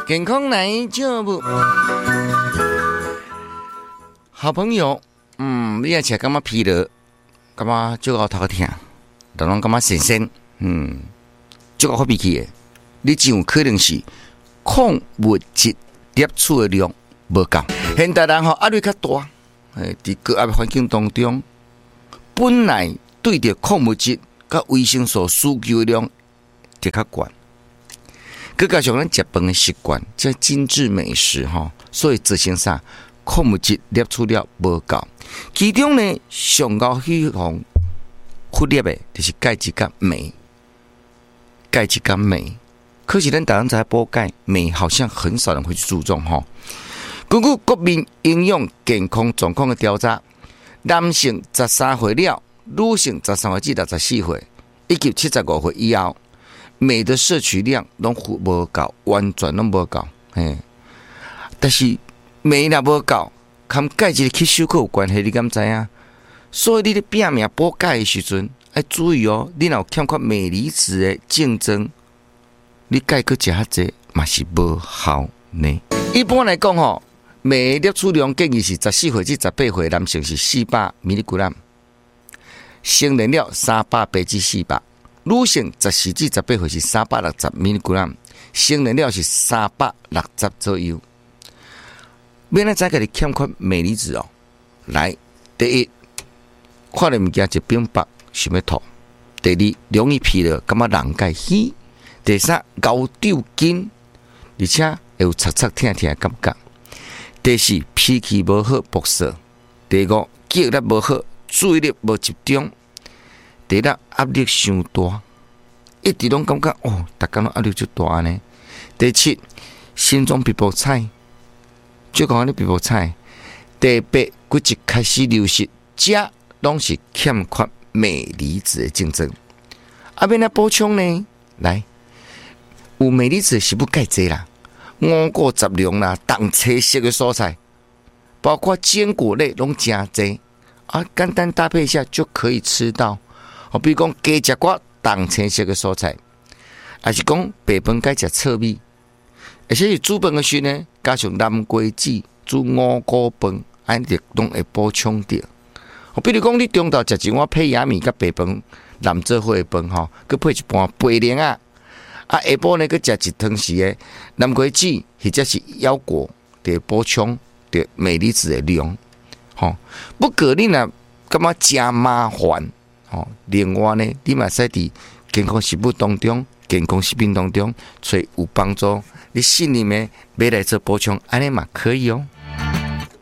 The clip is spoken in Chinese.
健康来照顾。好朋友，你也起来感觉疲劳，感觉足够头疼，都拢感觉神神，足够发脾气的，你就有可能是矿物质摄取的量无够。现代人压力较大，伫高压环境当中，本来对着矿物质甲维生素需求的量就较悬。佮加上咱食饭的习惯，即精致美食所以造成啥矿物质摄取了无够。其中呢，上高希望忽略的就是钙质甲镁。钙质甲镁，可是咱台湾在补钙，镁好像很少人会去注重根据国民营养健康状况的调查，男性13岁了，女性13岁至64岁，以及75岁以后。镁的摄取量拢无够，完全拢无够。但是镁若无够，跟钙质的吸收有关系，你敢知影？所以你咧拼命补钙的时阵，要注意哦。你若有欠缺镁离子的竞争，你钙搁食较济，嘛是无效呢。一般来讲镁摄取量建议是14岁至18岁男性是400 mg， 成年了380至400。女性14至18岁是360 mg， 成年了是360左右。免咱知家己欠缺镁离子来，第一，看到物件一冰白，想要吐；第二，容易疲劳，感觉人介虚；第三，咬丢筋，而且会有擦擦疼疼的感觉；第四，脾气无好，暴躁；第五，记忆力无好，注意力无集中。第六，压力伤大，一直拢感觉大家拢压力就大呢。第七，心脏皮肤菜，就讲你皮肤菜。第八，骨质开始流失，这拢是欠缺镁离子的竞争。免来补充呢？来，有镁离子的食物介济啦，五谷杂粮啦，动青色的蔬菜，包括坚果类拢真济简单搭配一下就可以吃到。比如讲加食寡动青色的蔬菜，还是讲白饭该食糙米，而且是煮饭的时呢，加上南瓜子煮五谷饭，安尼拢会补充到。比如讲你中昼食一碗配芽米甲白饭南做伙的饭佮配一盘白莲下晡呢佮食一汤匙的南瓜子或者是腰果，得补充着镁离子的量。不过你若感觉真麻烦。另外呢，你嘛使伫健康食物当中、健康食品当中，找有帮助、你信任的买来做补充，安尼嘛可以哦。